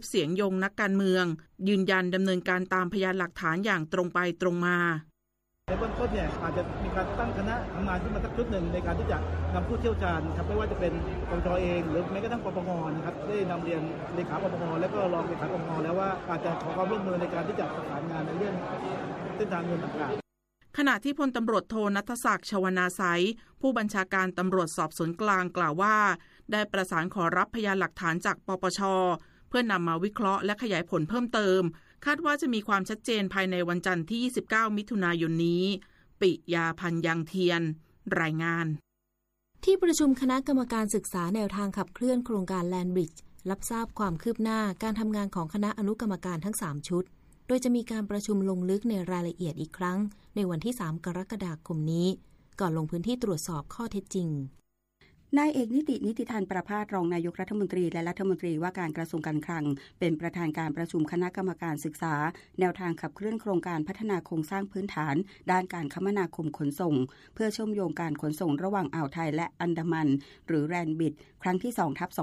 เสียงยงนักการเมืองยืนยันดำเนินการตามพยานหลักฐานอย่างตรงไปตรงมาในเบื้องต้นเนี่ยอาจจะมีการตั้งคณะทำงานขึ้นมาสักชุดหนึ่งในการที่จะนำผู้เชี่ยวชาญครับไม่ว่าจะเป็นปปช.เองหรือแม้กระทั่งปปง.นะครับได้นำเรียนเลขาปปง.และก็รองเลขาปปง.แล้วว่าอาจจะขอความร่วมมือในการที่จะประสานงานในเรื่องเส้นทางเงินต่างๆขณะที่พลตำรวจโทณัฐศักดิ์ชวนาไสยผู้บัญชาการตำรวจสอบสวนกลางกล่าวว่าได้ประสานขอรับพยานหลักฐานจากปปช.เพื่อนำมาวิเคราะห์และขยายผลเพิ่มเติมคาดว่าจะมีความชัดเจนภายในวันจันทร์ที่29มิถุนายนนี้ปิยาพันธ์ยังเทียนรายงานที่ประชุมคณะกรรมการศึกษาแนวทางขับเคลื่อนโครงการแลนด์บริดจ์รับทราบความคืบหน้าการทำงานของคณะอนุกรรมการทั้ง3ชุดโดยจะมีการประชุมลงลึกในรายละเอียดอีกครั้งในวันที่3กรกฎาคมนี้ก่อนลงพื้นที่ตรวจสอบข้อเท็จจริงนายเอกนิติธันประภาสรองนายกรัฐมนตรีและรัฐมนตรีว่าการกระทรวงการคลังเป็นประธานการประชุมคณะกรรมการศึกษาแนวทางขับเคลื่อนโครงการพัฒนาโครงสร้างพื้นฐานด้านการคมนาคมขนส่งเพื่อเชื่อมโยงการขนส่งระหว่างอ่าวไทยและอันดามันหรือแรนบิดครั้งที่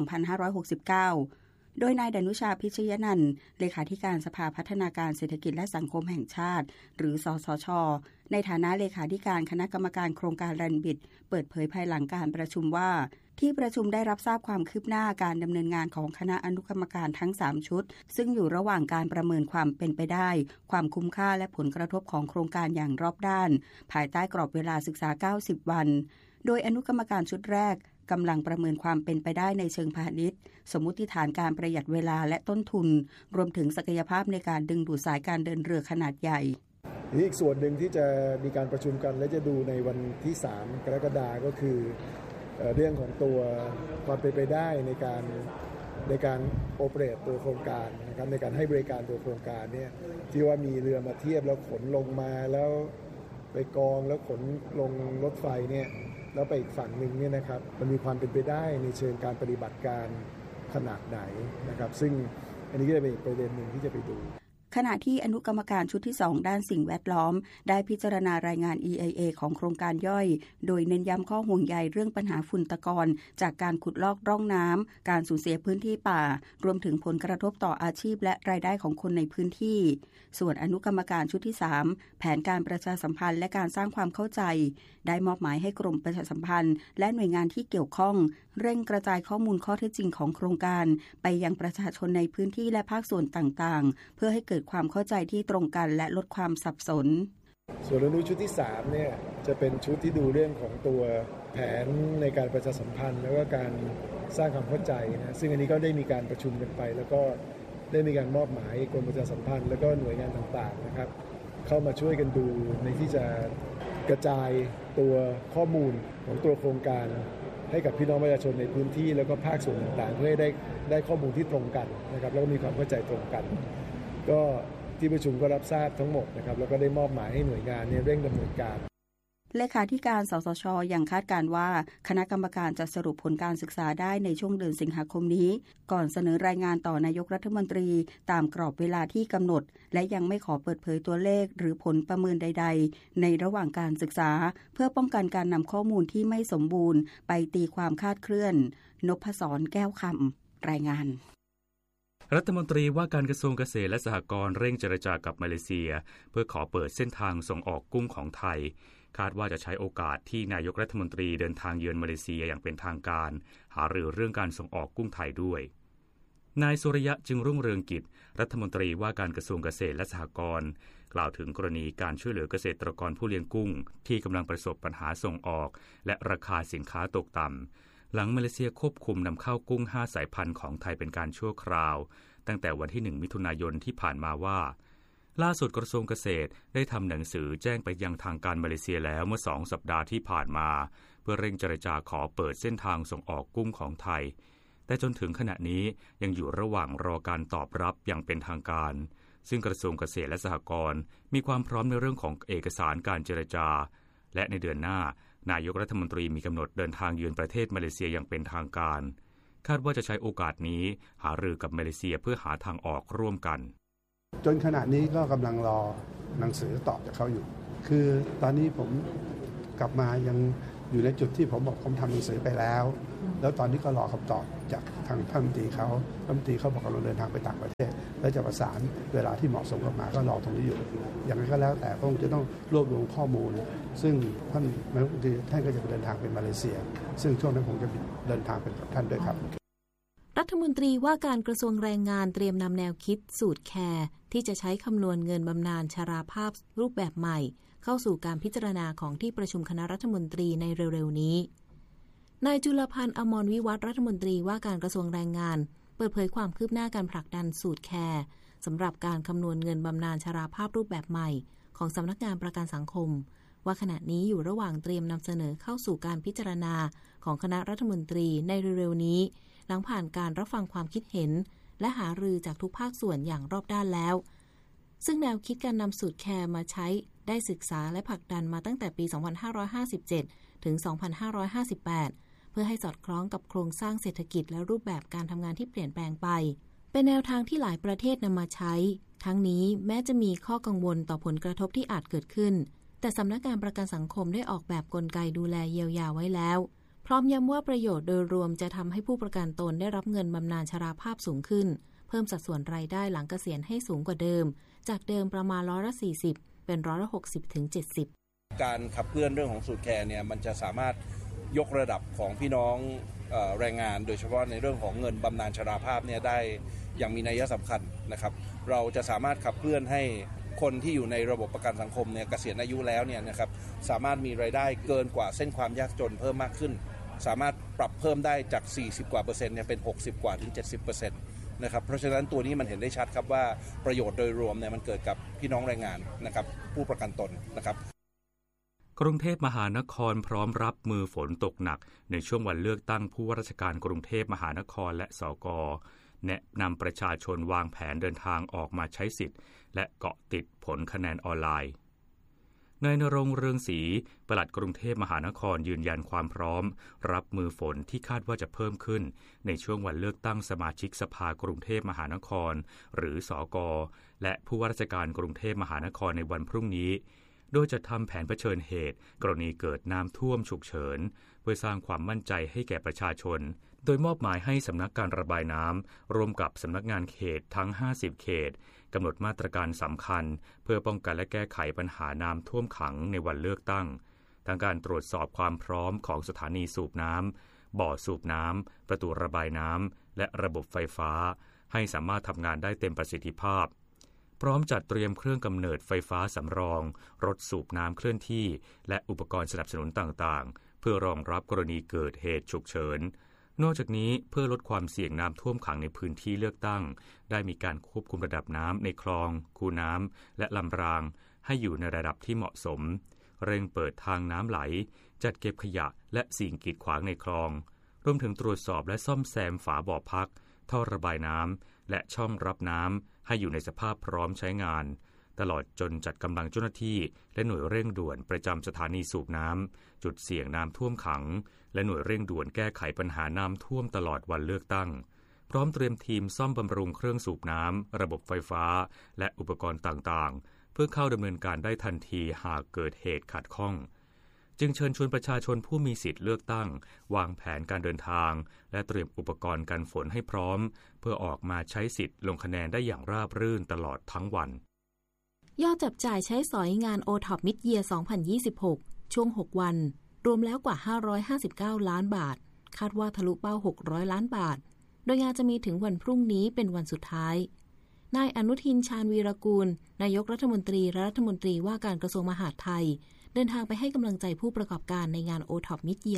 2/2569 โดยนายดนุชาพิชยนันท์เลขาธิการสภาพัฒนาการเศรษฐกิจและสังคมแห่งชาติหรือสสช.ในฐานะเลขาธิการคณะกรรมการโครงการแรนบิดเปิดเผยภายหลังการประชุมว่าที่ประชุมได้รับทราบความคืบหน้าการดำเนินงานของคณะอนุกรรมการทั้ง3ชุดซึ่งอยู่ระหว่างการประเมินความเป็นไปได้ความคุ้มค่าและผลกระทบของโครงการอย่างรอบด้านภายใต้กรอบเวลาศึกษา90วันโดยอนุกรรมการชุดแรกกำลังประเมินความเป็นไปได้ในเชิงพาณิชย์สมมุติฐานการประหยัดเวลาและต้นทุนรวมถึงศักยภาพในการดึงดูดสายการเดินเรือขนาดใหญ่อีกส่วนหนึ่งที่จะมีการประชุมกันและจะดูในวันที่3กรกฎาคมก็คือเรื่องของตัวความเป็นไปได้ในการโอเปเรตตัวโครงการนะครับในการให้บริการตัวโครงการเนี่ยที่ว่ามีเรือมาเทียบแล้วขนลงมาแล้วไปกองแล้วขนลงรถไฟเนี่ยแล้วไปอีกฝั่งหนึ่งเนี่ยนะครับมันมีความเป็นไปได้ในเชิงการปฏิบัติการขนาดไหนนะครับซึ่งอันนี้ก็จะเป็นอีกประเด็นหนึ่งที่จะไปดูขณะที่อนุกรรมการชุดที่2ด้านสิ่งแวดล้อมได้พิจารณารายงาน EIA ของโครงการย่อยโดยเน้นย้ำข้อห่วงใยเรื่องปัญหาฝุ่นตะกอนจากการขุดลอกร่องน้ำการสูญเสียพื้นที่ป่ารวมถึงผลกระทบต่ออาชีพและรายได้ของคนในพื้นที่ส่วนอนุกรรมการชุดที่3แผนการประชาสัมพันธ์และการสร้างความเข้าใจได้มอบหมายให้กรมประชาสัมพันธ์และหน่วยงานที่เกี่ยวข้องเร่งกระจายข้อมูลข้อเท็จจริงของโครงการไปยังประชาชนในพื้นที่และภาคส่วนต่างๆเพื่อให้เกิดความเข้าใจที่ตรงกันและลดความสับสนส่วนอนุชุดที่3เนี่ยจะเป็นชุดที่ดูเรื่องของตัวแผนในการประชาสัมพันธ์แล้วก็การสร้างความเข้าใจนะซึ่งอันนี้ก็ได้มีการประชุมกันไปแล้วก็ได้มีการมอบหมายกรมประชาสัมพันธ์แล้วก็หน่วยงานต่างๆนะครับเข้ามาช่วยกันดูในที่จะกระจายตัวข้อมูลของตัวโครงการให้กับพี่น้องประชาชนในพื้นที่แล้วก็ภาคส่วนต่างๆเพื่อให้ได้ข้อมูลที่ตรงกันนะครับแล้วก็มีความเข้าใจตรงกันก็ที่ประชุมก็รับทราบทั้งหมดนะครับแล้วก็ได้มอบหมายให้หน่วยงานเร่งดำเนินการเลขาธิการสสช.ยังคาดการว่าคณะกรรมการจะสรุปผลการศึกษาได้ในช่วงเดือนสิงหาคมนี้ก่อนเสนอรายงานต่อนายกรัฐมนตรีตามกรอบเวลาที่กำหนดและยังไม่ขอเปิดเผยตัวเลขหรือผลประเมินใดๆในระหว่างการศึกษาเพื่อป้องกันการนำข้อมูลที่ไม่สมบูรณ์ไปตีความคาดเคลื่อนนพศรแก้วคำรายงานรัฐมนตรีว่าการกระทรวงเกษตรและสหกรณ์เร่งเจรจากับมาเลเซียเพื่อขอเปิดเส้นทางส่งออกกุ้งของไทยคาดว่าจะใช้โอกาสที่นายกรัฐมนตรีเดินทางเยือนมาเลเซียอย่างเป็นทางการหารือเรื่องการส่งออกกุ้งไทยด้วยนายสุริยะจึงรุ่งเรืองกิจรัฐมนตรีว่าการกระทรวงเกษตรและสหกรณ์กล่าวถึงกรณีการช่วยเหลือเกษตรกรผู้เลี้ยงกุ้งที่กำลังประสบปัญหาส่งออกและราคาสินค้าตกต่ำหลังมาเลเซียควบคุมนำเข้ากุ้ง5สายพันธุ์ของไทยเป็นการชั่วคราวตั้งแต่วันที่1มิถุนายนที่ผ่านมาว่าล่าสุดกระทรวงเกษตรได้ทำหนังสือแจ้งไปยังทางการมาเลเซียแล้วเมื่อ2สัปดาห์ที่ผ่านมาเพื่อเร่งเจรจาขอเปิดเส้นทางส่งออกกุ้งของไทยแต่จนถึงขณะนี้ยังอยู่ระหว่างรอการตอบรับอย่างเป็นทางการซึ่งกระทรวงเกษตรและสหกรณ์มีความพร้อมในเรื่องของเอกสารการเจรจาและในเดือนหน้านายกรัฐมนตรีมีกำหนดเดินทางเยือนประเทศมาเลเซียอย่างเป็นทางการคาดว่าจะใช้โอกาสนี้หารือกับมาเลเซียเพื่อหาทางออกร่วมกันจนขณะนี้ก็กำลังรอหนังสือตอบจากเขาอยู่คือตอนนี้ผมกลับมายังอยู่ในจุดที่ผมบอกผมทำหนังสือไปแล้วตอนนี้ก็รอคำตอบจากทางท่านรัฐมนตรีเขาบอกกำลังเดินทางไปต่างประเทและจะประสานเวลาที่เหมาะสมออกมาก็รอตรงนี้อยู่อย่างไรก็แล้วแต่คงจะต้องรวบรวมข้อมูลซึ่งท่านนายกรัฐมนตรีท่านก็จะเดินทางไปมาเลเซียซึ่งช่วงนั้นผมจะเดินทางไปกับท่านด้วยครับรัฐมนตรีว่าการกระทรวงแรงงานเตรียมนำแนวคิดสูตรแคร์ที่จะใช้คำนวณเงินบำนาญชราภาพรูปแบบใหม่เข้าสู่การพิจารณาของที่ประชุมคณะรัฐมนตรีในเร็วๆนี้นายจุลพันธ์อมรวิวัฒน์รัฐมนตรีว่าการกระทรวงแรงงานเปิดเผยความคืบหน้าการผลักดันสูตรแคร์สำหรับการคำนวณเงินบำนาญชราภาพรูปแบบใหม่ของสำนักงานประกันสังคมว่าขณะนี้อยู่ระหว่างเตรียมนำเสนอเข้าสู่การพิจารณาของคณะรัฐมนตรีในเร็วๆนี้หลังผ่านการรับฟังความคิดเห็นและหารือจากทุกภาคส่วนอย่างรอบด้านแล้วซึ่งแนวคิดการนำสูตรแคร์มาใช้ได้ศึกษาและผลักดันมาตั้งแต่ปี 2557 ถึง 2558 เพื่อให้สอดคล้องกับโครงสร้างเศรษฐกิจและรูปแบบการทำงานที่เปลี่ยนแปลงไปเป็นแนวทางที่หลายประเทศนำมาใช้ทั้งนี้แม้จะมีข้อกังวลต่อผลกระทบที่อาจเกิดขึ้นแต่สำนักงานประกันสังคมได้ออกแบบกลไกดูแลเยียวยาไว้แล้วพร้อมย้ำว่าประโยชน์โดยรวมจะทำให้ผู้ประกันตนได้รับเงินบำนาญชราภาพสูงขึ้นเพิ่มสัดส่วนรายได้หลังเกษียณให้สูงกว่าเดิมจากเดิมประมาณ40%เป็น60%ถึง 70% การขับเคลื่อนเรื่องของสูตรแคร์เนี่ยมันจะสามารถยกระดับของพี่น้องแรงงานโดยเฉพาะในเรื่องของเงินบำนาญชราภาพเนี่ยได้อย่างมีนัยสำคัญนะครับเราจะสามารถขับเคลื่อนให้คนที่อยู่ในระบบประกันสังคมเนี่ยเกษียณอายุแล้วเนี่ยนะครับสามารถมีรายได้เกินกว่าเส้นความยากจนเพิ่มมากขึ้นสามารถปรับเพิ่มได้จาก40กว่าเปอร์เซ็นต์เนี่ยเป็น60กว่าถึง 70% นะครับเพราะฉะนั้นตัวนี้มันเห็นได้ชัดครับว่าประโยชน์โดยรวมเนี่ยมันเกิดกับพี่น้องแรงงานนะครับผู้ประกันตนนะครับกรุงเทพมหานครพร้อมรับมือฝนตกหนักในช่วงวันเลือกตั้งผู้ว่าราชการกรุงเทพมหานครและสก.แนะนำประชาชนวางแผนเดินทางออกมาใช้สิทธิ์และเกาะติดผลคะแนนออนไลน์นายณรงค์เรืองศรีปลัดกรุงเทพมหานครยืนยันความพร้อมรับมือฝนที่คาดว่าจะเพิ่มขึ้นในช่วงวันเลือกตั้งสมาชิกสภากรุงเทพมหานครหรือสก.และผู้ว่าราชการกรุงเทพมหานครในวันพรุ่งนี้โดยจะทำแผนเผชิญเหตุกรณีเกิดน้ำท่วมฉุกเฉินเพื่อสร้างความมั่นใจให้แก่ประชาชนโดยมอบหมายให้สำนักการระบายน้ำร่วมกับสำนักงานเขตทั้ง50เขตกำหนดมาตรการสำคัญเพื่อป้องกันและแก้ไขปัญหาน้ำท่วมขังในวันเลือกตั้งทั้งการตรวจสอบความพร้อมของสถานีสูบน้ำบ่อสูบน้ำประตูระบายน้ำและระบบไฟฟ้าให้สามารถทำงานได้เต็มประสิทธิภาพพร้อมจัดเตรียมเครื่องกำเนิดไฟฟ้าสำรองรถสูบน้ำเคลื่อนที่และอุปกรณ์สนับสนุนต่างๆเพื่อรองรับกรณีเกิดเหตุฉุกเฉินนอกจากนี้เพื่อลดความเสี่ยงน้ำท่วมขังในพื้นที่เลือกตั้งได้มีการควบคุมระดับน้ำในคลองคูน้ำและลำรางให้อยู่ในระดับที่เหมาะสมเร่งเปิดทางน้ำไหลจัดเก็บขยะและสิ่งกีดขวางในคลองรวมถึงตรวจสอบและซ่อมแซมฝาบ่อพักท่อระบายน้ำและช่องรับน้ำให้อยู่ในสภาพพร้อมใช้งานตลอดจนจัดกำลังเจ้าหน้าที่และหน่วยเร่งด่วนประจำสถานีสูบน้ำจุดเสี่ยงน้ำท่วมขังและหน่วยเร่งด่วนแก้ไขปัญหาน้ำท่วมตลอดวันเลือกตั้งพร้อมเตรียมทีมซ่อมบำรุงเครื่องสูบน้ำระบบไฟฟ้าและอุปกรณ์ต่างๆเพื่อเข้าดำเนินการได้ทันทีหากเกิดเหตุขัดข้องจึงเชิญชวนประชาชนผู้มีสิทธิ์เลือกตั้งวางแผนการเดินทางและเตรียมอุปกรณ์กันฝนให้พร้อมเพื่อออกมาใช้สิทธิ์ลงคะแนนได้อย่างราบรื่นตลอดทั้งวันยอดจับจ่ายใช้สอยงาน OTOP Mid-Year 2026 ช่วง 6 วันรวมแล้วกว่า559ล้านบาทคาดว่าทะลุเป้า600ล้านบาทโดยงานจะมีถึงวันพรุ่งนี้เป็นวันสุดท้ายนายอนุทินชาญวีรกูลนายกรัฐมนตรีและรัฐมนตรีว่าการกระทรวงมหาดไทยเดินทางไปให้กำลังใจผู้ประกอบการในงาน OTOP Mid-Year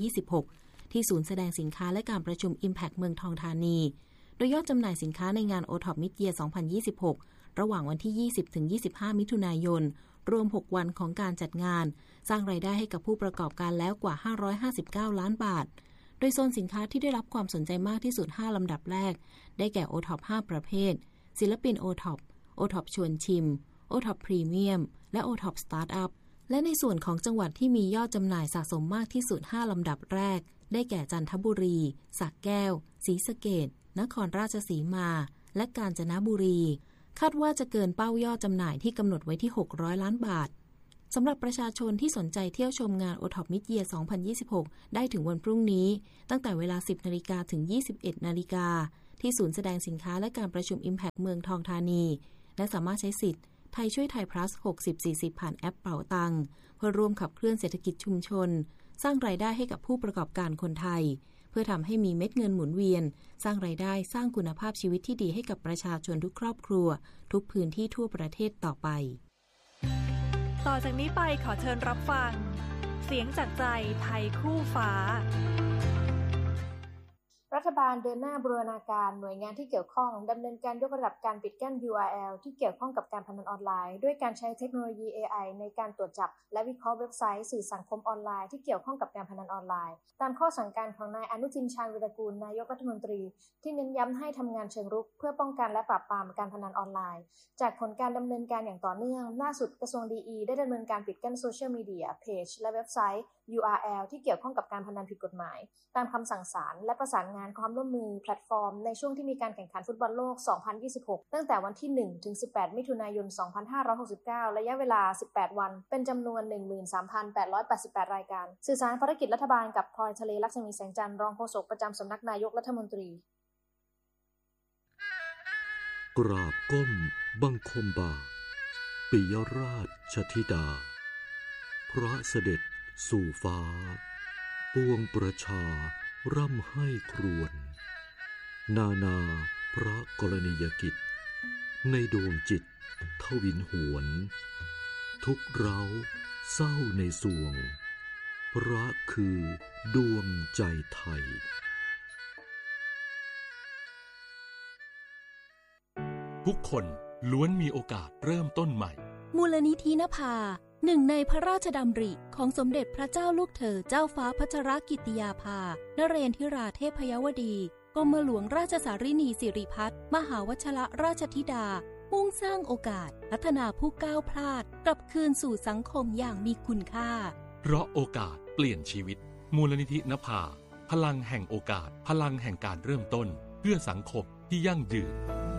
2026 ที่ศูนย์แสดงสินค้าและการประชุม Impact เมืองทองธานีโดยยอดจำหน่ายสินค้าในงาน OTOP Mid-Year 2026 ระหว่างวันที่ 20-25 มิถุนายนรวม 6 วันของการจัดงานสร้างรายได้ให้กับผู้ประกอบการแล้วกว่า559ล้านบาทโดยโซนสินค้าที่ได้รับความสนใจมากที่สุด5ลำดับแรกได้แก่ OTOP 5 ประเภทศิลปิน OTOP OTOP ชวนชิม OTOP พรีเมียมและ OTOP สตาร์ทอัพและในส่วนของจังหวัดที่มียอดจำหน่ายสะสมมากที่สุด5ลำดับแรกได้แก่จันทบุรีสระแก้วศรีสะเกษนครราชสีมาและกาญจนบุรีคาดว่าจะเกินเป้ายอดจำหน่ายที่กำหนดไว้ที่600ล้านบาทสำหรับประชาชนที่สนใจเที่ยวชมงาน OTOP Mid-Year 2026 ได้ถึงวันพรุ่งนี้ตั้งแต่เวลา 10 นาฬิกาถึง 21 นาฬิกาที่ศูนย์แสดงสินค้าและการประชุม Impact เมืองทองธานีและสามารถใช้สิทธิ์ไทยช่วยไทย plus 60-40 ผ่านแอปเป๋าตังเพื่อร่วมขับเคลื่อนเศรษฐกิจชุมชนสร้างรายได้ให้กับผู้ประกอบการคนไทยเพื่อทำให้มีเม็ดเงินหมุนเวียนสร้างรายได้สร้างคุณภาพชีวิตที่ดีให้กับประชาชนทุกครอบครัวทุกพื้นที่ทั่วประเทศต่อไปต่อจากนี้ไปขอเชิญรับฟังเสียงจากใจไทยคู่ฟ้ารัฐบาลเดินหน้าบูรณาการหน่วยงานที่เกี่ยวข้องดำเนินการยกระดับการปิดกั้น URL ที่เกี่ยวข้องกับการพนันออนไลน์ด้วยการใช้เทคโนโลยี AI ในการตรวจจับและวิเคราะห์เว็บไซต์สื่อสังคมออนไลน์ที่เกี่ยวข้องกับการพนันออนไลน์ตามข้อสั่งการของนายอนุทินชาญวีรกูลนายกรัฐมนตรีที่เน้นย้ำให้ทำงานเชิงรุกเพื่อป้องกันและปราบปรามการพนันออนไลน์จากผลการดำเนินการอย่างต่อเนื่องล่าสุดกระทรวงดีได้ดำเนินการปิดกั้นโซเชียลมีเดียเพจและเว็บไซต์ URL ที่เกี่ยวข้องกับการพนันผิดกฎหมายตามคำสั่งศาลและประสานงานความร่วมมือแพลตฟอร์มในช่วงที่มีการแข่งขันฟุตบอลโลก 2026 ตั้งแต่วันที่ 1 ถึง 18 มิถุนายน 2569 ระยะเวลา 18 วันเป็นจำนวน 13,888 รายการสื่อสารภารกิจรัฐบาลกับพลอยทะเลลักษมีแสงจันทร์รองโฆษกประจำสำนักนายกรัฐมนตรีกราบก้มบังคมบาทปิยราชธิดาพระเสด็จสู่ฟ้าปวงประชาร่ำให้ครวญนาพระกรณียกิจในดวงจิตทวินหวนทุกเร้าเศร้าในสวงพระคือดวงใจไทยทุกคนล้วนมีโอกาสเริ่มต้นใหม่มูลนิธินภาหนึ่งในพระราชดำริของสมเด็จพระเจ้าลูกเธอเจ้าฟ้าพัชรกิติยาภานเรนทิราเทพยวดีกรมหลวงราชสารินีสิริพัฒน์มหาวชรราชธิดามุ่งสร้างโอกาสพัฒนาผู้ก้าวพลาดกลับคืนสู่สังคมอย่างมีคุณค่าเพราะโอกาสเปลี่ยนชีวิตมูลนิธินภาพลังแห่งโอกาสพลังแห่งการเริ่มต้นเพื่อสังคมที่ยั่งยืน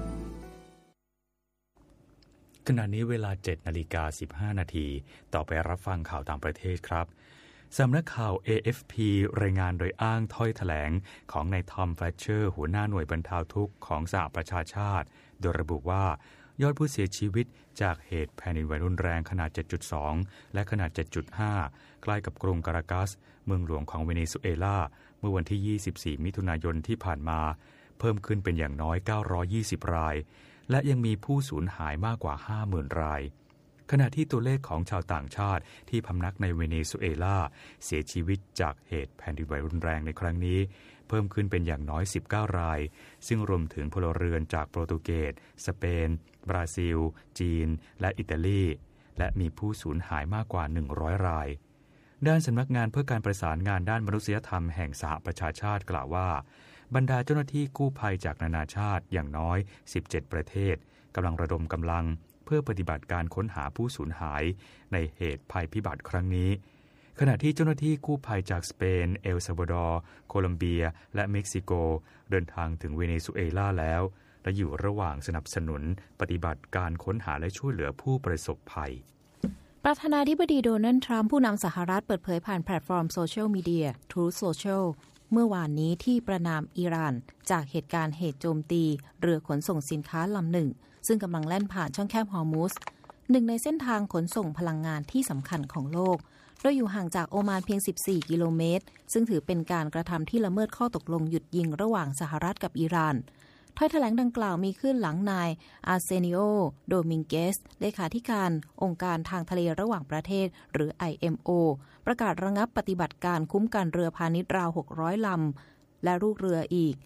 ขณะนี้เวลา 7:15 น.ต่อไปรับฟังข่าวต่างประเทศครับสำนักข่าว AFP รายงานโดยอ้างถ้อยแถลงของนายทอม แฟลชเชอร์หัวหน้าหน่วยบรรเทาทุกข์ของสหประชาชาติโดยระบุว่ายอดผู้เสียชีวิตจากเหตุแผ่นดินไหวรุนแรงขนาด 7.2 และขนาด 7.5 ใกล้กับกรุงการากัสเมืองหลวงของเวเนซุเอลาเมื่อวันที่ 24 มิถุนายนที่ผ่านมาเพิ่มขึ้นเป็นอย่างน้อย 920 รายและยังมีผู้สูญหายมากกว่า 50,000 รายขณะที่ตัวเลขของชาวต่างชาติที่พำนักในเวเนซุเอลาเสียชีวิตจากเหตุแผ่นดินไหวรุนแรงในครั้งนี้เพิ่มขึ้นเป็นอย่างน้อย19รายซึ่งรวมถึงพลเรือนจากโปรตุเกสสเปนบราซิลจีนและอิตาลีและมีผู้สูญหายมากกว่า100รายด้านสำนักงานเพื่อการประสานงานด้านมนุษยธรรมแห่งสหประชาชาติกล่าวว่าบรรดาเจ้าหน้าที่กู้ภัยจากนานาชาติอย่างน้อย17ประเทศกำลังระดมกำลังเพื่อปฏิบัติการค้นหาผู้สูญหายในเหตุภัยพิบัติครั้งนี้ขณะที่เจ้าหน้าที่กู้ภัยจากสเปนเอลซัลวาดอร์โคลอมเบียและเม็กซิโกเดินทางถึงเวเนซุเอลาแล้วและอยู่ระหว่างสนับสนุนปฏิบัติการค้นหาและช่วยเหลือผู้ประสบภัยประธานาธิบดีโดนัลด์ทรัมป์ผู้นำสหรัฐเปิดเผยผ่านแพลตฟอร์มโซเชียลมีเดีย Truth Social เมื่อวานนี้ที่ประณามอิหร่านจากเหตุโจมตีเรือขนส่งสินค้าลำหนึ่งซึ่งกำลังแล่นผ่านช่องแคบฮอร์มุสหนึ่งในเส้นทางขนส่งพลังงานที่สำคัญของโลกโดยอยู่ห่างจากโอมานเพียง14กิโลเมตรซึ่งถือเป็นการกระทำที่ละเมิดข้อตกลงหยุดยิงระหว่างสหรัฐกับอิหร่านถ้อยแถลงดังกล่าวมีขึ้นหลังนายอาร์เซนิโอโดมิงเกสเลขาธิการองค์การทางทะเลระหว่างประเทศหรือ IMO ประกาศระงับปฏิบัติการคุ้มกันเรือพาณิชย์ราว600ลำและลูกเรืออีก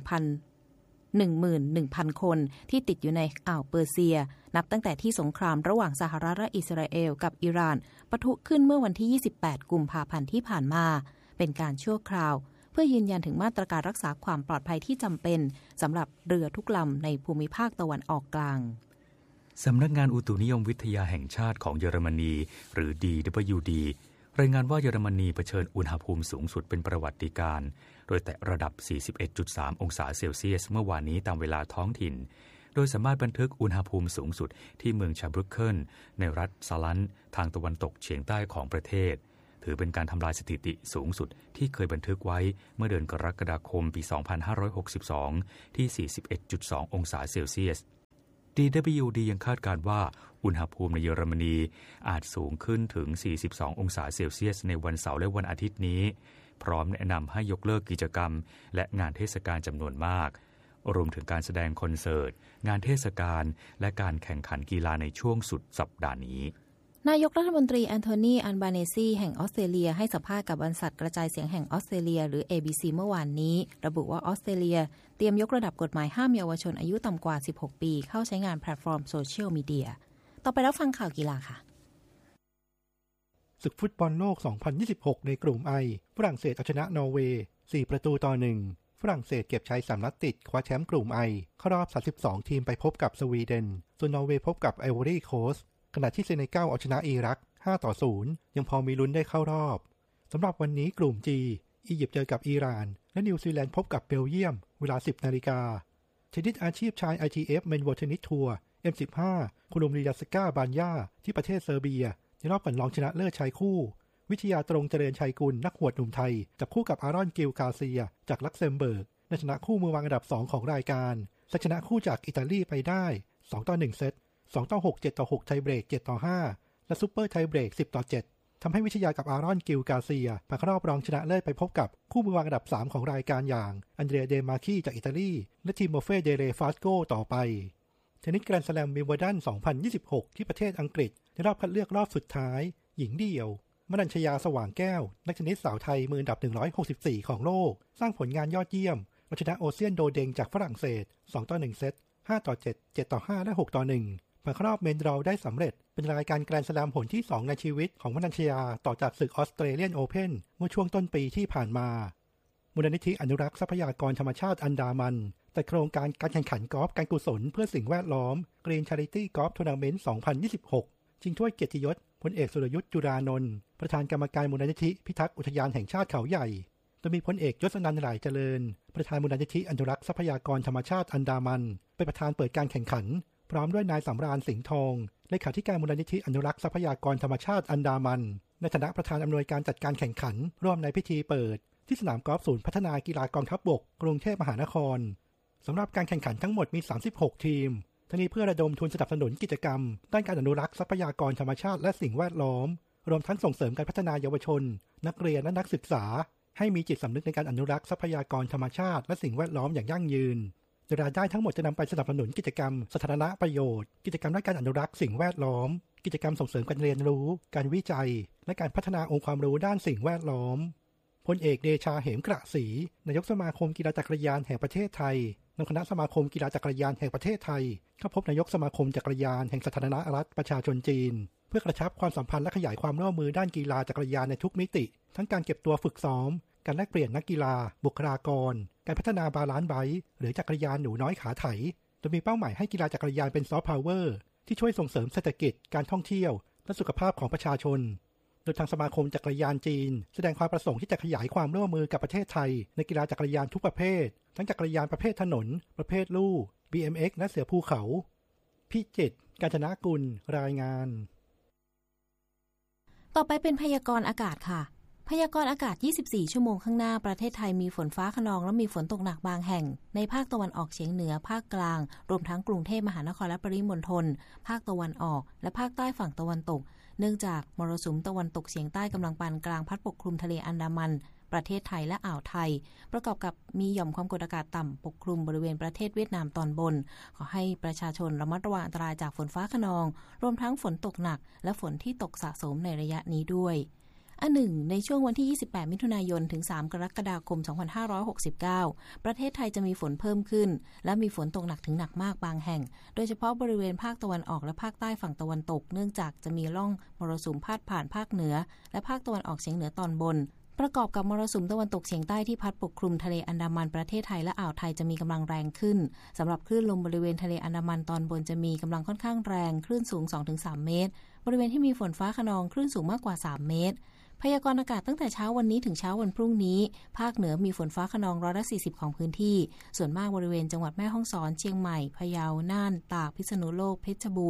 11,000 คนที่ติดอยู่ในอ่าวเปอร์เซียนับตั้งแต่ที่สงครามระหว่างสหรัฐและอิสราเอลกับอิหร่านปะทุขึ้นเมื่อวันที่28กุมภาพันธ์ที่ผ่านมาเป็นการชั่วคราวเพื่อยืนยันถึงมาตรการรักษาความปลอดภัยที่จำเป็นสำหรับเรือทุกลำในภูมิภาคตะวันออกกลางสำนักงานอุตุนิยมวิทยาแห่งชาติของเยอรมนีหรือ DWD รายงานว่าเยอรมนีเผชิญอุณหภูมิสูงสุดเป็นประวัติการณ์โดยแตะระดับ 41.3 องศาเซลเซียสเมื่อวานนี้ตามเวลาท้องถิ่นโดยสามารถบันทึกอุณหภูมิสูงสุดที่เมืองชาบรุกเคิลในรัฐซาลันทางตะวันตกเฉียงใต้ของประเทศถือเป็นการทำลายสถิติสูงสุดที่เคยบันทึกไว้เมื่อเดือนกรกฎาคมปี 2562 ที่ 41.2 องศาเซลเซียส DWD ยังคาดการณ์ว่าอุณหภูมิในเยอรมนีอาจสูงขึ้นถึง 42 องศาเซลเซียสในวันเสาร์และวันอาทิตย์นี้พร้อมแนะนำให้ยกเลิกกิจกรรมและงานเทศกาลจำนวนมากรวมถึงการแสดงคอนเสิร์ตงานเทศกาลและการแข่งขันกีฬาในช่วงสุดสัปดาห์นี้นายกรัฐมนตรีแอนโทนี อัลบาเนซีแห่งออสเตรเลียให้สัมภาษณ์กับบริษัทกระจายเสียงแห่งออสเตรเลียหรือ ABC เมื่อวานนี้ระบุว่าออสเตรเลียเตรียมยกระดับกฎหมายห้ามเยาวชนอายุต่ำกว่า16ปีเข้าใช้งานแพลตฟอร์มโซเชียลมีเดียต่อไปรับฟังข่าวกีฬาค่ะศึกฟุตบอลโลก 2026 ในกลุ่ม I ฝรั่งเศสเอาชนะนอร์เวย์ 4-1 ฝรั่งเศสเก็บชัย3 นัดติดคว้าแชมป์กลุ่ม I เข้ารอบ 32 ทีมไปพบกับสวีเดนส่วนนอร์เวย์พบกับไอวอรี่โคสต์ขณะที่เซเนกัลเอาชนะอิรัก 5-0 ยังพอมีลุ้นได้เข้ารอบสำหรับวันนี้กลุ่ม G อียิปต์เจอกับอิหร่านและนิวซีแลนด์พบกับเบลเยียมเวลา 10 นาฬิกาชนิดอาชีพชาย ITF Men World Tennis Tour M15 โคลุมเรียสกาบานยาที่ประเทศเซอร์เบียในรอบก่อนรองชนะเลิศชายคู่วิทยาตรงเจริญชัยกุลนักหวดหนุ่มไทยจับคู่กับอารอนกิลกาเซียจากลักเซมเบิร์กในชนะคู่มือวางอันดับ2ของรายการและชนะคู่จากอิตาลีไปได้ 2-1 เซต 2-6 7-6 ไทยเบรก 7-5 และซุปเปอร์ไทยเบรก 10-7 ทำให้วิทยากับอารอนกิลกาเซียผ่านเข้ารอบรองชนะเลิศไปพบกับคู่มือวางอันดับ3ของรายการอย่างอันเดรียเดมาคีจากอิตาลีและทีโมเฟ่เดเรฟาสโกต่อไปเทนนิสแกรนด์สแลมวิมเบิลดัน 2026 ที่ประเทศอังกฤษในรอบคัดเลือกรอบสุดท้ายหญิงเดี่ยวมนัญชยาสว่างแก้วนักเทนนิสสาวไทยมืออันดับ164ของโลกสร้างผลงานยอดเยี่ยมเอาชนะโอเซียนโดเดงจากฝรั่งเศส 2-1 เซต 5-7 7-5 และ 6-1 ผ่านเข้ารอบเมนดรอว์ได้สำเร็จเป็นรายการแกรนด์สแลมผลที่2ในชีวิตของมนัญชยาต่อจากศึกออสเตรเลียนโอเพ่นเมื่อช่วงต้นปีที่ผ่านมามูลนิธิอนุรักษ์ทรัพยากรธรรมชาติอันดามันแต่โครงการการแข่งขันกอล์ฟการกุศลเพื่อสิ่งแวดล้อม Green Charity Golf Tournament 2026 ชิงถ้วยเกียรติยศพลเอกสุรยุทธจุรานนท์ประธานกรรมการมูลนิธิพิทักษ์อุทยานแห่งชาติเขาใหญ่โดยมีพลเอกยศนันท์หลายเจริญประธานมูลนิธิอนุรักษ์ทรัพยากรธรรมชาติอันดามันเป็นประธานเปิดการแข่งขันพร้อมด้วยนายสำราญสิงห์ทองเลขาธิการมูลนิธิอนุรักษ์ทรัพยากรธรรมชาติอันดามันในฐานะประธานอำนวยการจัดการแข่งขันร่วมในพิธีเปิดที่สนามกอล์ฟศูนย์พัฒนากีฬากองทัพบกกรุงเทพมหานครสำหรับการแข่งขันทั้งหมดมี36ทีมทั้งนี้เพื่อระดมทุนสนับสนุนกิจกรรมด้านการอนุรักษ์ทรัพยากรธรรมชาติและสิ่งแวดล้อมรวมทั้งส่งเสริมการพัฒนาเยาวชนนักเรียนและนักศึกษาให้มีจิตสำนึกในการอนุรักษ์ทรัพยากรธรรมชาติและสิ่งแวดล้อมอย่างยั่งยืนโดยรายได้ทั้งหมดจะนำไปสนับสนุนกิจกรรมสาธารณประโยชน์กิจกรรมด้านการอนุรักษ์สิ่งแวดล้อมกิจกรรมส่งเสริมการเรียนรู้การวิจัยและการพัฒนาองค์ความรู้ด้านสิ่งแวดล้อมพลเอกเดชาเหมกระศรีนายกสมาคมกีฬาจักรยานแห่งประเทศไทยนำคณะสมาคมกีฬาจักรยานแห่งประเทศไทยเข้าพบนายกสมาคมจักรยานแห่งสาธารณรัฐประชาชนจีนเพื่อกระชับความสัมพันธ์และขยายความร่วมมือด้านกีฬาจักรยานในทุกมิติทั้งการเก็บตัวฝึกซ้อมการแลกเปลี่ยนนักกีฬาบุคลากรการพัฒนาบาลานซ์ไบค์หรือจักรยานหนูน้อยขาไถโดยมีเป้าหมายให้กีฬาจักรยานเป็นซอฟต์พาวเวอร์ที่ช่วยส่งเสริมเศรษฐกิจการท่องเที่ยวและสุขภาพของประชาชนโดยทางสมาคมจักรยานจีนแสดงความประสงค์ที่จะขยายความร่วมมือกับประเทศไทยในกีฬาจักรยานทุกประเภททั้งจักรยานประเภทถนนประเภทลู่ BMX และเสือภูเขาพิจิตร กาญจนกุลรายงานต่อไปเป็นพยากรณ์อากาศค่ะพยากรณ์อากาศ24ชั่วโมงข้างหน้าประเทศไทยมีฝนฟ้าคะนองและมีฝนตกหนักบางแห่งในภาคตะวันออกเฉียงเหนือภาคกลางรวมทั้งกรุงเทพมหานครและปริมณฑลภาคตะวันออกและภาคใต้ฝั่งตะวันตกเนื่องจากมรสุมตะวันตกเฉียงใต้กำลังปานกลางพัดปกคลุมทะเลอันดามันประเทศไทยและอ่าวไทยประกอบกับมีหย่อมความกดอากาศต่ำปกคลุมบริเวณประเทศเวียดนามตอนบนขอให้ประชาชนระมัดระวังอันตรายจากฝนฟ้าคะนองรวมทั้งฝนตกหนักและฝนที่ตกสะสมในระยะนี้ด้วยอันหนึ่งในช่วงวันที่28มิถุนายนถึง3กรกฎาคม2569ประเทศไทยจะมีฝนเพิ่มขึ้นและมีฝนตกหนักถึงหนักมากบางแห่งโดยเฉพาะบริเวณภาคตะวันออกและภาคใต้ฝั่งตะวันตกเนื่องจากจะมีร่องมรสุมพาดผ่านภาคเหนือและภาคตะวันออกเฉียงเหนือตอนบนประกอบกับมรสุมตะวันตกเฉียงใต้ที่พัดปกคลุมทะเลอันดามันประเทศไทยและอ่าวไทยจะมีกำลังแรงขึ้นสำหรับคลื่นลมบริเวณทะเลอันดามันตอนบนจะมีกำลังค่อนข้างแรงคลื่นสูง 2-3 เมตรบริเวณที่มีฝนฟ้าคะนองคลื่นสูงมากกว่า3เมตรพยากรณ์อากาศตั้งแต่เช้าวันนี้ถึงเช้าวันพรุ่งนี้ภาคเหนือมีฝนฟ้าคะนอง140ของพื้นที่ส่วนมากบริเวณจังหวัดแม่ฮ่องสอนเชียงใหม่พะเยาน่านตากพิษณุโลกเพชรบูรณ์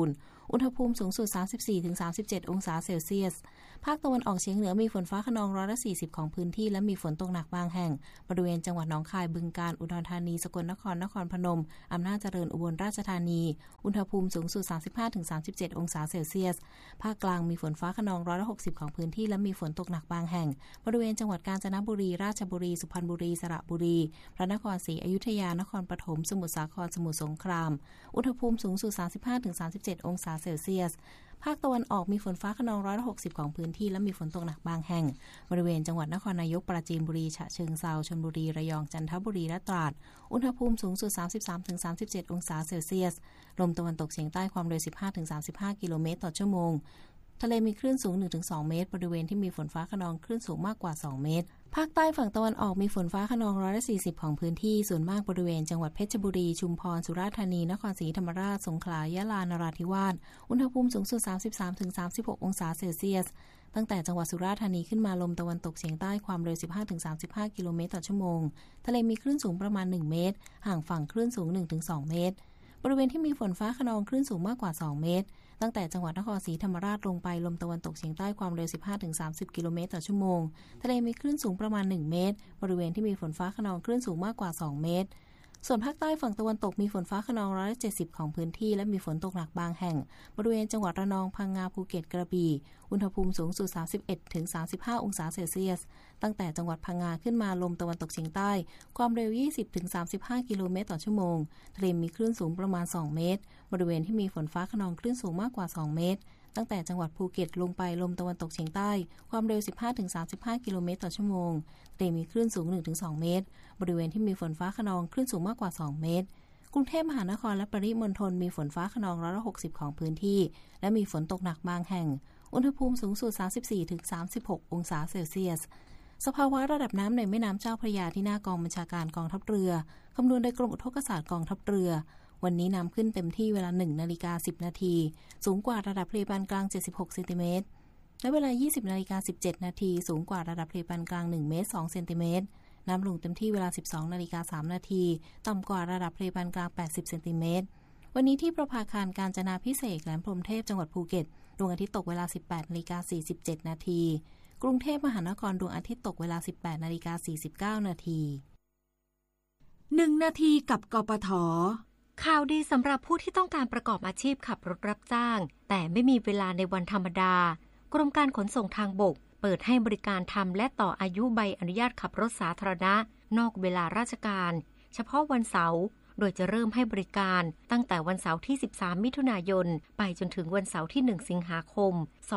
อุณหภูมิสูงสุด 34-37 องศาเซลเซียสภาคตะวันออกเฉียงเหนือมีฝนฟ้าคะนอง140ของพื้นที่และมีฝนตกหนักบางแห่งบริเวณจังหวัดหนองคายบึงกาฬอุดรธานีสกลนครนครพนมอำนาจเจริญอุบลราชธานีอุณหภูมิสูงสุด 35-37 องศาเซลเซียสภาคกลางมีฝนฟ้าคะนอง160ของพื้นที่และมีฝนตกหนักบางแห่งบริเวณจังหวัดกาญจนบุรีราชบุรีสุพรรณบุรีสระบุรีพระนครศรีอยุธยานครปฐมสมุทรสาครสมุทรสงครามอุณหภูมิสูงสุด 35-37 องศาเซลเซียสภาคตะวันออกมีฝนฟ้าคะนอง160ของพื้นที่และมีฝนตกหนักบางแห่งบริเวณจังหวัดนครนายกปราจีนบุรีฉะเชิงเทราชลบุรีระยองจันทบุรีและตราดอุณหภูมิสูงสุด 33-37 องศาเซลเซียสลมตะวันตกเฉียงใต้ความเร็ว 15-35 กิโลเมตรต่อชั่วโมงทะเลมีคลื่นสูง 1-2 เมตรบริเวณที่มีฝนฟ้าคะนองคลื่นสูงมากกว่า2เมตรภาคใต้ฝั่งตะวันออกมีฝนฟ้าคะนอง140ของพื้นที่ส่วนมากบริเวณจังหวัดเพชรบุรีชุมพรสุราษฎร์ธานีนครศรีธรรมราชสงขลายะลานราธิวาสอุณหภูมิสูงสุด 33-36 องศาเซลเซียสตั้งแต่จังหวัดสุราษฎร์ธานีขึ้นมาลมตะวันตกเฉียงใต้ความเร็ว 15-35 กิโลเมตรต่อชั่วโมงทะเลมีคลื่นสูงประมาณ1เมตรห่างฝั่งคลื่นสูง 1-2 เมตรบริเวณที่มีฝนฟ้าคะนองคลื่นสูงมากกว่า2เมตรตั้งแต่จังหวัดนครศรีธรรมราชลงไปลมตะวันตกเฉียงใต้ความเร็ว 15-30 กิโลเมตรต่อชั่วโมงทะเลมีคลื่นสูงประมาณ1เมตรบริเวณที่มีฝนฟ้าคะนองคลื่นสูงมากกว่า2เมตรส่วนภาคใต้ฝั่งตะวันตกมีฝนฟ้าคะนอง170ของพื้นที่และมีฝนตกหนักบางแห่งบริเวณจังหวัดระนองพังงาภูเก็ตกระบี่อุณหภูมิสูงสุด 31-35 องศาเซลเซียสตั้งแต่จังหวัดพังงาขึ้นมาลมตะวันตกเฉียงใต้ความเร็ว 20-35 กิโลเมตรต่อชั่วโมงทะเลมีคลื่นสูงประมาณ2เมตรบริเวณที่มีฝนฟ้าคะนองคลื่นสูงมากกว่า2เมตรตั้งแต่จังหวัดภูเก็ตลงไปลมตะวันตกเฉียงใต้ความเร็ว 15-35 กิโลเมตรต่อชั่วโมงทะเลมีคลื่นสูง 1-2 เมตรบริเวณที่มีฝนฟ้าคะนองคลื่นสูงมากกว่า2เมตรกรุงเทพมหานครและปริมณฑลมีฝนฟ้าคะนอง160ของพื้นที่และมีฝนตกหนักบางแห่งอุณหภูมิสูงสุด 34-36 องศาเซลเซียสสภาวะระดับน้ำในแม่น้ำเจ้าพระยาที่หน้ากองบัญชาการกองทัพเรือคำนวณโดยกรมอุทกศาสตร์กองทัพเรือวันนี้น้ำขึ้นเต็มที่เวลา 1:10 นาทีสูงกว่าระดับทะเลปานกลาง76เซนติเมตรและเวลา 20:17 นาทีสูงกว่าระดับทะเลปานกลาง1เมตร2เซนติเมตรน้ำลงเต็มที่เวลา 12:03 นาทีต่ำกว่าระดับทะเลปานกลาง80เซนติเมตรวันนี้ที่ประภาคารกาญจนาภิเษกแหลมพรหมเทพจังหวัดภูเก็ตดวงอาทิตย์ตกเวลา 18:47 นาทีกรุงเทพมหานครดวงอาทิตย์ตกเวลา 18:49 นาที 1 นาทีกับกปท. ข่าวดีสำหรับผู้ที่ต้องการประกอบอาชีพขับรถรับจ้างแต่ไม่มีเวลาในวันธรรมดากรมการขนส่งทางบกเปิดให้บริการทำและต่ออายุใบอนุญาตขับรถสาธารณะนอกเวลาราชการเฉพาะวันเสาร์โดยจะเริ่มให้บริการตั้งแต่วันเสาร์ที่13มิถุนายนไปจนถึงวันเสาร์ที่1สิงหาคม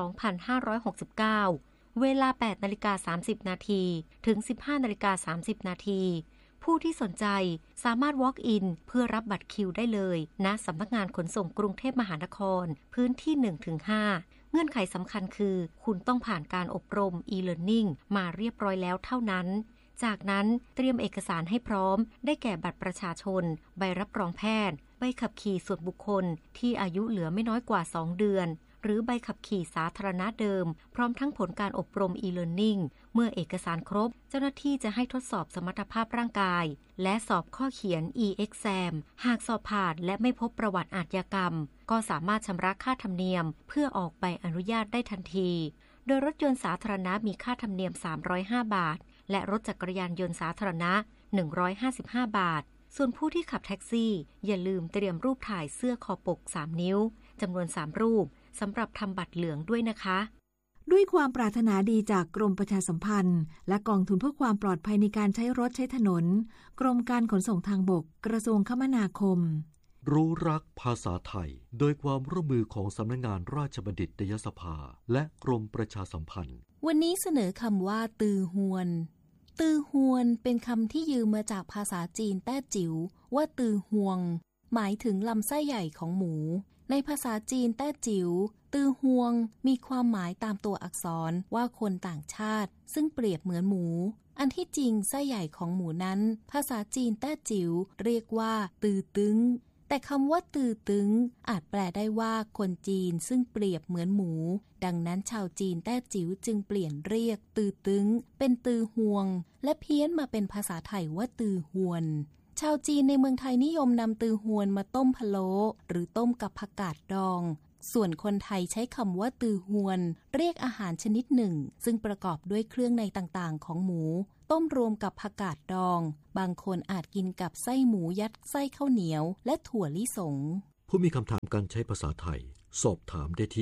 2569เวลา 8:30 นาทีถึง 15:30 นาทีผู้ที่สนใจสามารถ walk in เพื่อรับบัตรคิวได้เลยณสำนักงานขนส่งกรุงเทพมหานครพื้นที่ 1-5 เงื่อนไขสำคัญคือคุณต้องผ่านการอบรม e-learning มาเรียบร้อยแล้วเท่านั้นจากนั้นเตรียมเอกสารให้พร้อมได้แก่บัตรประชาชนใบรับรองแพทย์ใบขับขี่ส่วนบุคคลที่อายุเหลือไม่น้อยกว่า2เดือนหรือใบขับขี่สาธารณะเดิมพร้อมทั้งผลการอบรม e-learning เมื่อเอกสารครบเจ้าหน้าที่จะให้ทดสอบสมรรถภาพร่างกายและสอบข้อเขียน e-exam หากสอบผ่านและไม่พบประวัติอาชญากรรมก็สามารถชำระค่าธรรมเนียมเพื่อออกใบอนุญาตได้ทันทีโดยรถยนต์สาธารณะมีค่าธรรมเนียม305 บาทและรถจักรยานยนต์สาธารณะ155 บาทส่วนผู้ที่ขับแท็กซี่อย่าลืมเตรียมรูปถ่ายเสื้อคอปก3นิ้วจำนวน3รูปสำหรับทำบัตรเหลืองด้วยนะคะด้วยความปรารถนาดีจากกรมประชาสัมพันธ์และกองทุนเพื่อความปลอดภัยในการใช้รถใช้ถนนกรมการขนส่งทางบกกระทรวงคมนาคมรู้รักภาษาไทยโดยความร่วมมือของสำนักงานราชบัณฑิตยสภาและกรมประชาสัมพันธ์วันนี้เสนอคำว่าตือฮวนตือฮวนเป็นคำที่ยืมมาจากภาษาจีนแต้จิ๋วว่าตือฮวงหมายถึงลำไส้ใหญ่ของหมูในภาษาจีนแต้จิ๋วตือฮวงมีความหมายตามตัวอักษรว่าคนต่างชาติซึ่งเปรียบเหมือนหมูอันที่จริงไส้ใหญ่ของหมูนั้นภาษาจีนแต้จิ๋วเรียกว่าตือตึงแต่คำว่าตือตึงอาจแปลได้ว่าคนจีนซึ่งเปรียบเหมือนหมูดังนั้นชาวจีนแต้จิ๋วจึงเปลี่ยนเรียกตือตึงเป็นตือฮวงและเพี้ยนมาเป็นภาษาไทยว่าตือฮวนชาวจีนในเมืองไทยนิยมนำตือฮวนมาต้มพะโล้หรือต้มกับผักกาดดองส่วนคนไทยใช้คำว่าตือฮวนเรียกอาหารชนิดหนึ่งซึ่งประกอบด้วยเครื่องในต่างๆของหมูต้มรวมกับผักกาดดองบางคนอาจกินกับไส้หมูยัดไส้ข้าวเหนียวและถั่วลิสงผู้มีคำถามการใช้ภาษาไทยสอบถามได้ที่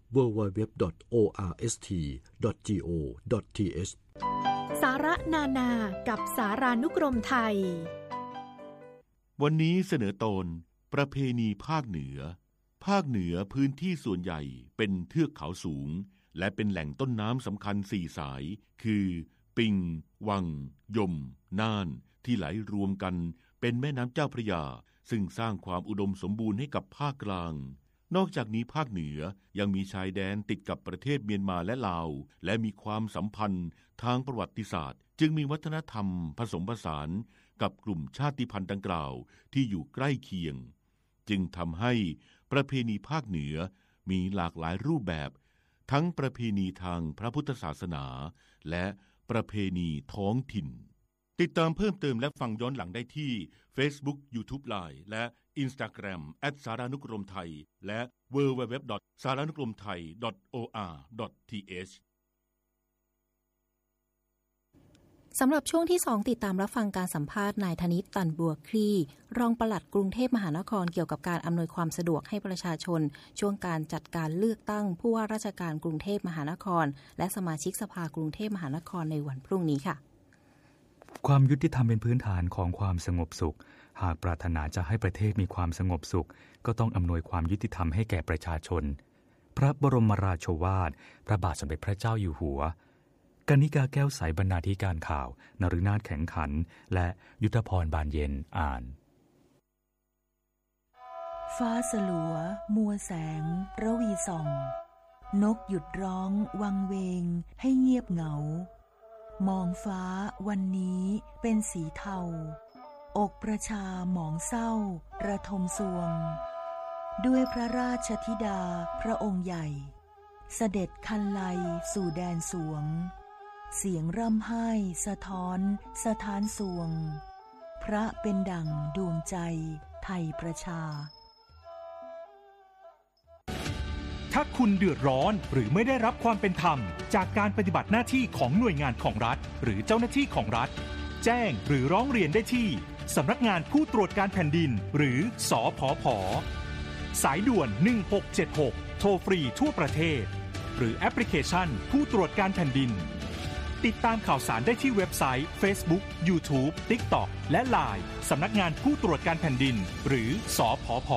www.orst.go.th สาระนานากับสารานุกรมไทยวันนี้เสนอตอนประเพณีภาคเหนือภาคเหนือพื้นที่ส่วนใหญ่เป็นเทือกเขาสูงและเป็นแหล่งต้นน้ำสำคัญ4สายคือปิงวังยมน่านที่ไหลรวมกันเป็นแม่น้ำเจ้าพระยาซึ่งสร้างความอุดมสมบูรณ์ให้กับภาคกลางนอกจากนี้ภาคเหนือยังมีชายแดนติดกับประเทศเมียนมาและลาวและมีความสัมพันธ์ทางประวัติศาสตร์จึงมีวัฒนธรรมผสมผสานกับกลุ่มชาติพันธุ์ดังกล่าวที่อยู่ใกล้เคียงจึงทำให้ประเพณีภาคเหนือมีหลากหลายรูปแบบทั้งประเพณีทางพระพุทธศาสนาและประเพณีท้องถิ่นติดตามเพิ่มเติมและฟังย้อนหลังได้ที่ Facebook YouTube Line และ Instagram @saranukromthai และ www.saranukromthai.or.th สำหรับช่วงที่2ติดตามรับฟังการสัมภาษณ์นายธนิต ตันบัวคลี่รองปลัดกรุงเทพมหานครเกี่ยวกับการอำนวยความสะดวกให้ประชาชนช่วงการจัดการเลือกตั้งผู้ว่าราชการกรุงเทพมหานครและสมาชิกสภากรุงเทพมหานครในวันพรุ่งนี้ค่ะความยุติธรรมเป็นพื้นฐานของความสงบสุขหากปรารถนาจะให้ประเทศมีความสงบสุขก็ต้องอำนวยความยุติธรรมให้แก่ประชาชนพระบรมราโชวาทพระบาทสมเด็จพระเจ้าอยู่หัวกนิกาแก้วใสบรรณาธิการข่าวนฤนาถแข็งขันและยุทธพรบานเย็นอ่านฟ้าสลัวมัวแสงระวีส่องนกหยุดร้องวังเวงให้เงียบเหงามองฟ้าวันนี้เป็นสีเทาอกประชาหมองเศร้าระทมสวงด้วยพระราชธิดาพระองค์ใหญ่เสด็จคันไลสู่แดนสวงเสียงร่ำไห้สะท้อนสถานสวงพระเป็นดั่งดวงใจไทยประชาถ้าคุณเดือดร้อนหรือไม่ได้รับความเป็นธรรมจากการปฏิบัติหน้าที่ของหน่วยงานของรัฐหรือเจ้าหน้าที่ของรัฐแจ้งหรือร้องเรียนได้ที่สำนักงานผู้ตรวจการแผ่นดินหรือสผผ.สายด่วน1676โทรฟรีทั่วประเทศหรือแอปพลิเคชันผู้ตรวจการแผ่นดินติดตามข่าวสารได้ที่เว็บไซต์ Facebook YouTube TikTok และ LINE สำนักงานผู้ตรวจการแผ่นดินหรือสผผ.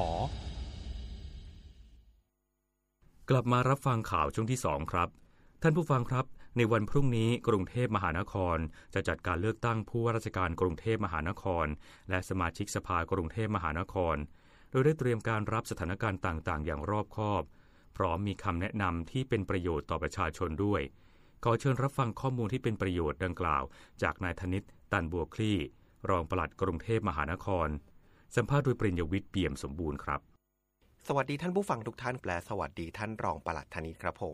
กลับมารับฟังข่าวช่วงที่2ครับท่านผู้ฟังครับในวันพรุ่งนี้กรุงเทพมหานครจะจัดการเลือกตั้งผู้ว่าราชการกรุงเทพมหานครและสมาชิกสภากรุงเทพมหานครโดยได้เตรียมการรับสถานการณ์ต่างๆอย่างรอบคอบพร้อมมีคำแนะนำที่เป็นประโยชน์ต่อประชาชนด้วยขอเชิญรับฟังข้อมูลที่เป็นประโยชน์ดังกล่าวจากนายธนิต ตันบัวคลี่รองปลัดกรุงเทพมหานครสัมภาษณ์โดยปริญญวิทย์เปี่ยมสมบูรณ์ครับสวัสดีท่านผู้ฟังทุกท่านและสวัสดีท่านรองปลัดธนิตครับผม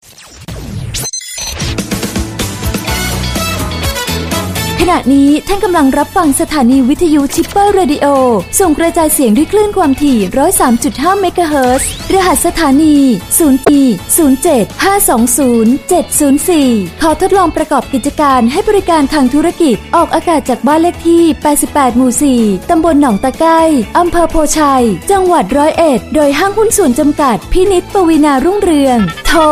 ขณะนี้ท่านกำลังรับฟังสถานีวิทยุชิปเปอร์เรดิโอส่งกระจายเสียงด้วยคลื่นความถี่ 103.5 เมกะเฮิรตซ์รหัสสถานี 0E075207004 ขอทดลองประกอบกิจการให้บริการทางธุรกิจออกอากาศจากบ้านเลขที่ 88 หมู่ 4 ตำบลหนองตะไคร้อำเภอโพชัยจังหวัด101โดยห้างหุ้นส่วนจำกัดพินิจปวีณารุ่งเรืองโทร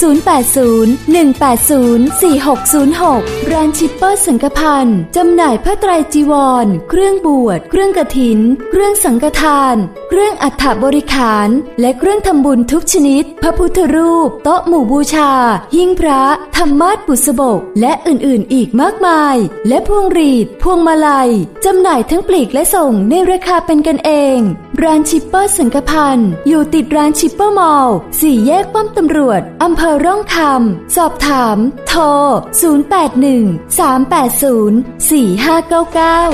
080-180-4606 ร้านชิปเปอร์สังฆพันธ์จำหน่ายผ้าไตรจีวรเครื่องบวชเครื่องกฐินเครื่องสังฆทานเครื่องอัฐบริขารและเครื่องทำบุญทุกชนิดพระพุทธรูปโต๊ะหมู่บูชาหิ้งพระธรรมาสน์บุษบกและอื่นๆอีกมากมายและพวงหรีดพวงมาลัยจำหน่ายทั้งปลีกและส่งในราคาเป็นกันเองร้านชิปเปอร์สังฆพันธ์อยู่ติดร้านชิปเปอร์มอลล์4 แยกป้อมตำรวจอำเภอร่องคำสอบถามโทร 081-380-4599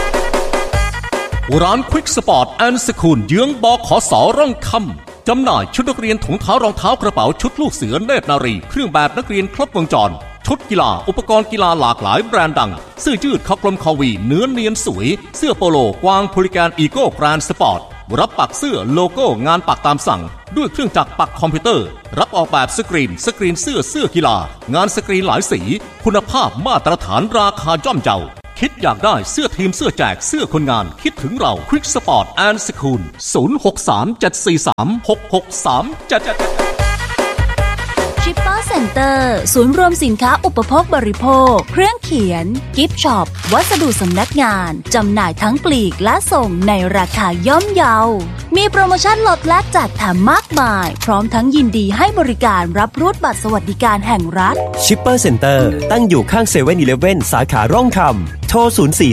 ร้านควิกสปอร์ตแอนด์สคูลเยื้องบขส.ร่องคำจำหน่ายชุดนักเรียนถุงเท้ารองเท้ากระเป๋าชุดลูกเสือเนตรนารีเครื่องแบบนักเรียนครบวงจรชุดกีฬาอุปกรณ์กีฬาหลากหลายแบรนด์ดังเสื้อยืดคอกลมคอวีเนื้อเนียนสวยเสื้อโปโลกวางโพลิแกนอีโก้แกรนด์สปอร์ตรับปักเสื้อโลโก้งานปักตามสั่งด้วยเครื่องจักรปักคอมพิวเตอร์รับออกแบบสกรีนเสื้อกีฬางานสกรีนหลายสีคุณภาพมาตรฐานราคาย่อมเยาคิดอยากได้เสื้อทีมเสื้อแจกเสื้อคนงานคิดถึงเรา Quick Sport and School 0637436637 ชิปเปอร์เซ็นเตอร์ศูนย์รวมสินค้าอุปโภคบริโภคเครื่องเขียนกิฟต์ช็อปวัสดุสำนักงานจำหน่ายทั้งปลีกและส่งในราคาย่อมเยามีโปรโมชั่นลดแลกแจกแถมมากมายพร้อมทั้งยินดีให้บริการรับรูดบัตรสวัสดิการแห่งรัฐชิปเปอร์เซ็นเตอร์ตั้งอยู่ข้างเซเว่นอีเลฟเว่นสาขาร่องคำโทร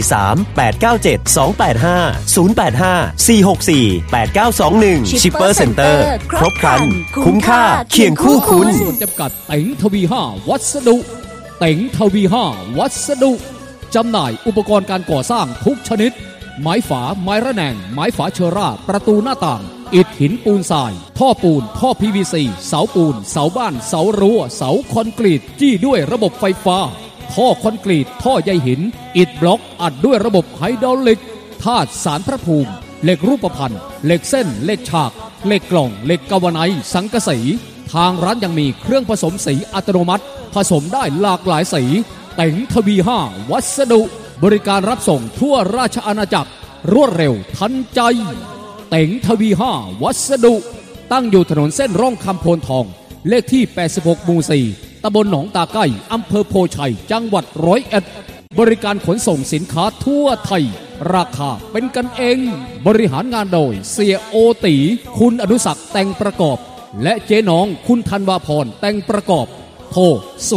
043-897-285-085-464-8921 ชิปเปอร์เซ็นเตอร์ครบครันคุ้มค่าเคียงคู่คุณส่วนจำกัดเต็งทวี5วัสดุเต็งทวี5วัสดุจำหน่ายอุปกรณ์การก่อสร้างทุกชนิดไม้ฝาไม้ระแนงไม้ฝาเชอร่าประตูหน้าต่างอิฐหินปูนทรายท่อปูนท่อ PVC เสาปูนเสาบ้านเสารั้วเสาคอนกรีตจี้ด้วยระบบไฟฟ้าท่อคอนกรีตท่อใยหินอิฐบล็อกอัดด้วยระบบไฮดรอลิกธาตุสารพระภูมิเหล็กรูปพรรณเหล็กเส้นเหล็กฉากเหล็กกล่องเหล็กกาวไนท์สังกะสีทางร้านยังมีเครื่องผสมสีอัตโนมัติผสมได้หลากหลายสีเต็งทวี5วัสดุบริการรับส่งทั่วราชอาณาจักรรวดเร็วทันใจเต็งทวี5วัสดุตั้งอยู่ถนนเส้นร่องคำโพนทองเลขที่86หมู่4ตำบลหนองตาใกล้อำเภอโพชัยจังหวัด101บริการขนส่งสินค้าทั่วไทยราคาเป็นกันเองบริหารงานโดยเสียโอตีคุณอนุศักดิ์แต่งประกอบและเจ๊น้องคุณธันวาพรแต่งประกอบโทร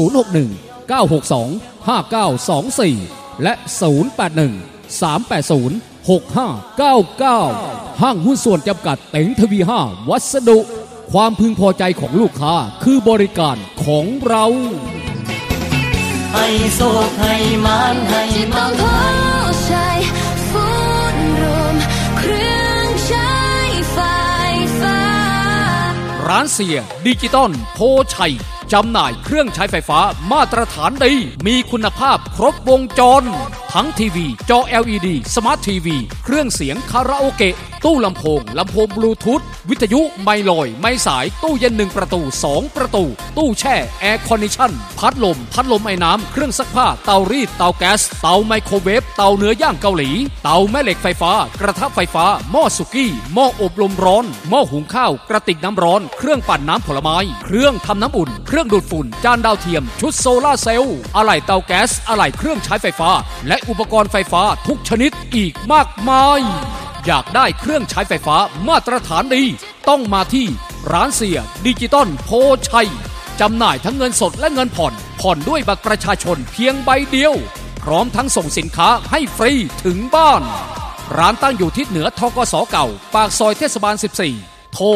061-962-5924และ081-380-6599ห้างหุ้นส่วนจำกัดเต็งทวี5วัสดุความพึงพอใจของลูกค้าคือบริการของเราให้โชคให้มานให้ต้องขอใช้ฟูดรวมเครื่องใช้ไฟฟ้าร้านเสียดิจิตอลโพชัยจำหน่ายเครื่องใช้ไฟฟ้ามาตรฐานดีมีคุณภาพครบวงจรทั้งทีวีจอ LED สมาร์ททีวีเครื่องเสียงคาราโอเกะตู้ลำโพงบลูทูธวิทยุไมลอยไม้สายตู้เย็น1ประตู2ประตูตู้แช่แอร์คอนดิชั่นพัดลมไอ้น้ำเครื่องซักผ้าเตารีดเตาแก๊สเตาไมโครเวฟเตาเนื้อย่างเกาหลีเตาแม่เหล็กไฟฟ้ากระทะไฟฟ้าหม้อสุกี้หม้ออบลมร้อนหม้อหุงข้าวกระติกน้ำร้อนเครื่องปั่นน้ำผลไม้เครื่องทำน้ำอุ่นเครื่องดูดฝุ่นจานดาวเทียมชุดโซล่าเซลล์อะไหล่เตาแก๊สอะไหล่เครื่องใช้ไฟฟ้าและอุปกรณ์ไฟฟ้าทุกชนิดอีกมากมายอยากได้เครื่องใช้ไฟฟ้ามาตรฐานดีต้องมาที่ร้านเสียดิจิตอลโพชัยจำหน่ายทั้งเงินสดและเงินผ่อนด้วยบัตรประชาชนเพียงใบเดียวพร้อมทั้งส่งสินค้าให้ฟรีถึงบ้านร้านตั้งอยู่ทิศเหนือธกสเก่าปากซอยเทศบาล14โทร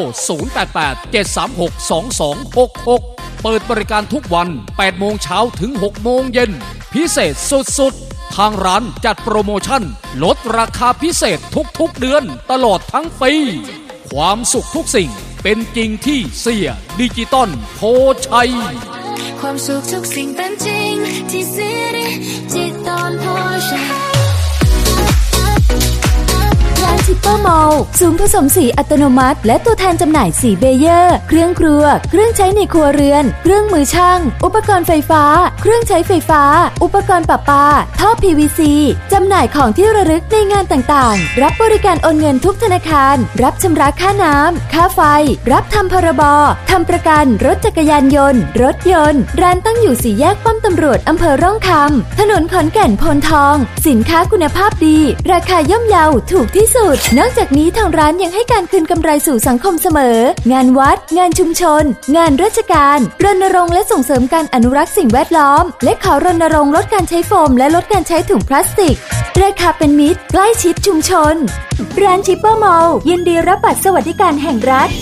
088-736-2266เปิดบริการทุกวัน 8 โมงเช้าถึง 6 โมงเย็นพิเศษสุดๆทางร้านจัดโปรโมชั่นลดราคาพิเศษทุกๆเดือนตลอดทั้งปีความสุขทุกสิ่งเป็นจริงที่เสียดิจิตอลโพชัยความสุขทุกสิ่งเป็นจริงที่เสียดิจิตอลโพชัยร้านชิปเปอร์มอลล์ศูนย์ผสมสีอัตโนมัติและตัวแทนจำหน่ายสีเบเยอร์เครื่องครัวเครื่องใช้ในครัวเรือนเครื่องมือช่างอุปกรณ์ไฟฟ้าเครื่องใช้ไฟฟ้าอุปกรณ์ประปาท่อ PVC จำหน่ายของที่ระลึกในงานต่างๆรับบริการโอนเงินทุกธนาคารรับชำระค่าน้ำค่าไฟรับทำพรบทำประกันรถจักรยานยนต์รถยนต์ร้านตั้งอยู่4 แยกป้อมตำรวจอำเภอร่องคำถนนขอนแก่นโพนทองสินค้าคุณภาพดีราคาย่อมเยาถูกที่สุดนอกจากนี้ทางร้านยังให้การคืนกำไรสู่สังคมเสมองานวัดงานชุมชนงานราชการรณรงค์และส่งเสริมการอนุรักษ์สิ่งแวดล้อมและขอรณรงค์ลดการใช้โฟมและลดการใช้ถุงพลาสติกราคาเป็นมิตรใกล้ชิดชุมชนร้านชิปเปอร์มอลล์ยินดีรับบัตรสวัสดิการแห่งรัฐ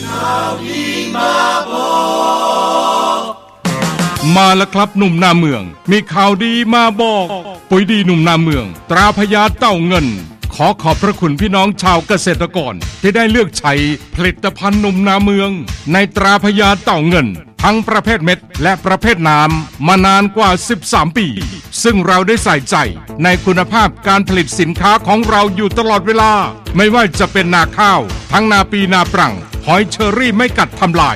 มาแล้วครับหนุ่มนาเมืองมีข่าวดีมาบอกปุ๋ยดีหนุ่มนาเมืองตราพญาเต่าเงินขอขอบพระคุณพี่น้องชาวเกษตรกรที่ได้เลือกใช้ผลิตภัณฑ์หนุ่มนาเมืองในตราพญาเต่าเงินทั้งประเภทเม็ดและประเภทน้ำมานานกว่า13 ปีซึ่งเราได้ใส่ใจในคุณภาพการผลิตสินค้าของเราอยู่ตลอดเวลาไม่ว่าจะเป็นนาข้าวทั้งนาปีนาปรังหอยเชอรี่ไม่กัดทำลาย